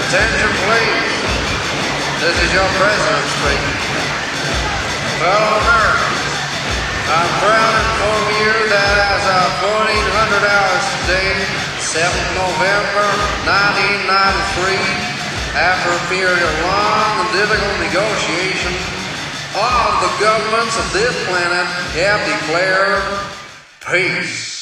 Attention please. This is your president speaking. Fellow Americans, I'm proud to inform you that as of 1400 hours today, 7th November 1993, after a period of long and difficult negotiation, all of the governments of this planet have declared peace.